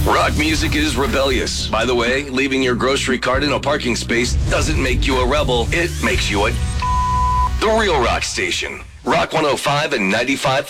Rock music is rebellious. By the way, leaving your grocery cart in a parking space doesn't make you a rebel. It makes you a The Real Rock Station. Rock 105 and 95.5.